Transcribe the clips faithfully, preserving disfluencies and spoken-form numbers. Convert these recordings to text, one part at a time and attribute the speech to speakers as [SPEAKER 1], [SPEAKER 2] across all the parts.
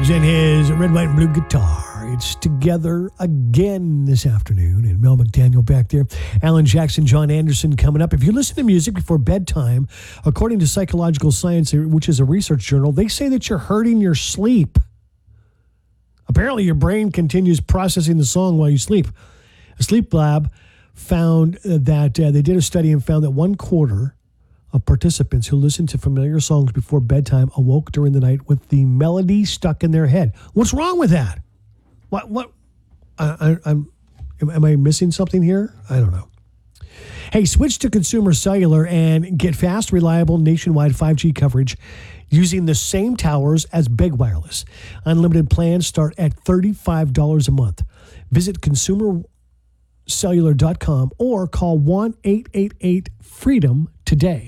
[SPEAKER 1] James and his red, white, and blue guitar. It's together again this afternoon. And Mel McDaniel back there. Alan Jackson, John Anderson coming up. If you listen to music before bedtime, according to Psychological Science, which is a research journal, they say that you're hurting your sleep. Apparently, your brain continues processing the song while you sleep. A sleep lab found that uh, they did a study and found that one quarter of participants who listened to familiar songs before bedtime awoke during the night with the melody stuck in their head. What's wrong with that? What? What? I, I, I'm. Am I missing something here? I don't know. Hey, switch to Consumer Cellular and get fast, reliable nationwide five G coverage using the same towers as Big Wireless. Unlimited plans start at thirty-five dollars a month. Visit consumer cellular dot com or call one eight eight eight freedom today.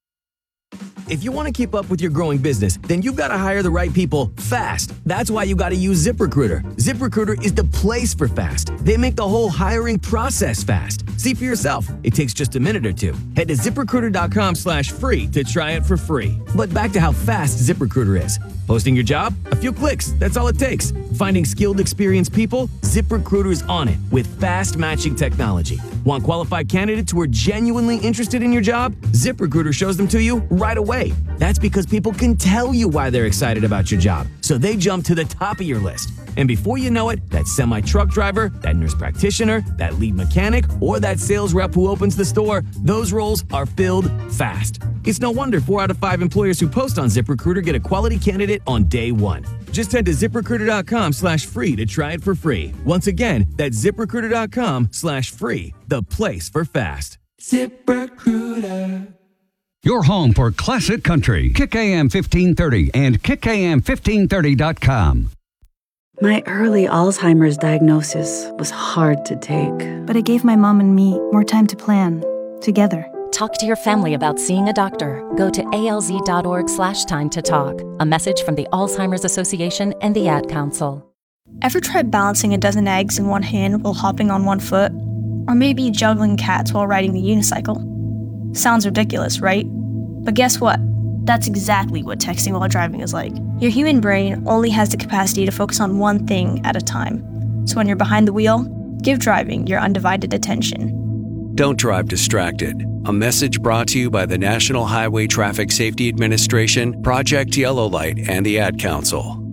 [SPEAKER 2] If you want to keep up with your growing business, then you've got to hire the right people fast. That's why you got to use ZipRecruiter. ZipRecruiter is the place for fast. They make the whole hiring process fast. See for yourself. It takes just a minute or two. Head to ZipRecruiter.com slash free to try it for free. But back to how fast ZipRecruiter is. Posting your job? A few clicks. That's all it takes. Finding skilled, experienced people? ZipRecruiter is on it with fast matching technology. Want qualified candidates who are genuinely interested in your job? ZipRecruiter shows them to you right away. That's because people can tell you why they're excited about your job, so they jump to the top of your list. And before you know it, that semi-truck driver, that nurse practitioner, that lead mechanic, or that sales rep who opens the store, those roles are filled fast. It's no wonder four out of five employers who post on ZipRecruiter get a quality candidate on day one. Just head to ZipRecruiter.com slash free to try it for free. Once again, that's ZipRecruiter.com slash free, the place for fast.
[SPEAKER 3] ZipRecruiter. Your home for classic country. Kick A M fifteen thirty and kick A M fifteen thirty dot com.
[SPEAKER 4] My early Alzheimer's diagnosis was hard to take.
[SPEAKER 5] But it gave my mom and me more time to plan, together.
[SPEAKER 6] Talk to your family about seeing a doctor. Go to alz.org slash time to talk. A message from the Alzheimer's Association and the Ad Council.
[SPEAKER 7] Ever tried balancing a dozen eggs in one hand while hopping on one foot? Or maybe juggling cats while riding the unicycle? Sounds ridiculous, right? But guess what? That's exactly what texting while driving is like. Your human brain only has the capacity to focus on one thing at a time. So when you're behind the wheel, give driving your undivided attention.
[SPEAKER 8] Don't drive distracted. A message brought to you by the National Highway Traffic Safety Administration, Project Yellow Light, and the Ad Council.